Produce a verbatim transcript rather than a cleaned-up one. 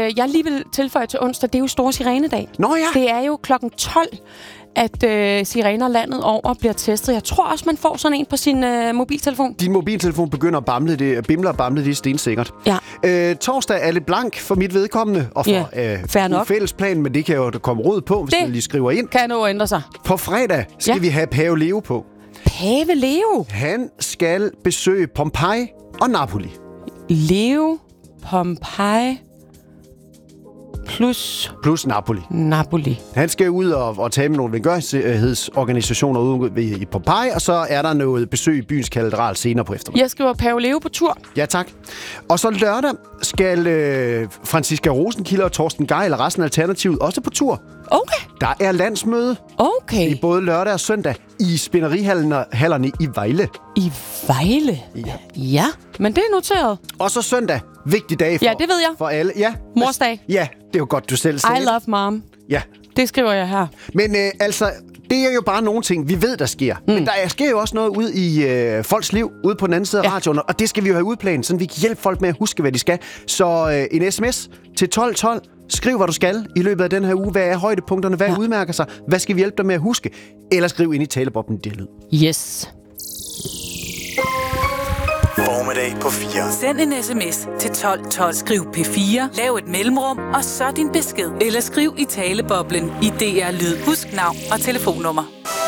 jeg lige vil tilføje til onsdag, det er jo store sirenedag. Nå ja. Det er jo klokken tolv, at øh, sirener landet over bliver testet. Jeg tror også, man får sådan en på sin øh, mobiltelefon. Din mobiltelefon begynder at bamle det, bimler og bamle, det er stensikkert. Ja. Øh, torsdag er lidt blank for mit vedkommende, og for Ja, øh, fair nok. fællesplan, men det kan jo komme råd på, hvis Det man lige skriver ind. kan nå at ændre sig. På fredag skal Ja. vi have Pave Leo på. Pave Leo. Han skal besøge Pompeji og Napoli. Leo, Pompeji plus Plus Napoli. Napoli. Han skal ud og, og tale med nogle velgørenhedsorganisationer ude i Pompeji, og så er der noget besøg i byens katedral senere på eftermiddag. Jeg skriver Pave Leo på tur. Ja, tak. Og så lørdag skal øh, Franziska Rosenkilde og Torsten Geil og resten af Alternativet også på tur. Okay. Der er landsmøde Okay. i både lørdag og søndag i spænderihallerne i Vejle. I Vejle? Ja. Ja, men det er noteret. Og så søndag. Vigtig dag for, Ja, det ved jeg. for alle. Ja. Morsdag. Ja, det er jo godt, du selv siger. I love mom. Ja. Det skriver jeg her. Men øh, altså, det er jo bare nogle ting, vi ved, der sker. Mm. Men der sker jo også noget ud i øh, folks liv, ude på den anden side af Ja. radioen, og det skal vi jo have udplanet, så vi kan hjælpe folk med at huske, hvad de skal. Så øh, en sms til tolv tolv. Skriv, hvad du skal i løbet af den her uge. Hvad er højdepunkterne? Hvad ja. udmærker sig? Hvad skal vi hjælpe dig med at huske? Eller skriv ind i taleboblen, det lyd. Yes. Formiddag på fire. Send en sms til tolv tolv. Skriv P fire. Lav et mellemrum, og så din besked. Eller skriv i taleboblen i D R Lyd. Husk navn og telefonnummer.